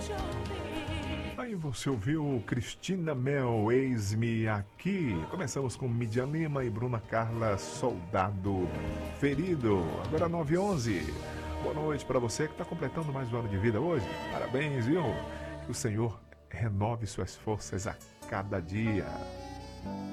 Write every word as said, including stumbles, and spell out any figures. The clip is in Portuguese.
Aí você ouviu Cristina Mel, Eis-me Aqui. Começamos com Midian Lima e Bruna Carla, Soldado Ferido. Agora nove e onze. Boa noite para você que está completando mais um ano de vida hoje. Parabéns, viu? Que o Senhor renove suas forças a cada dia.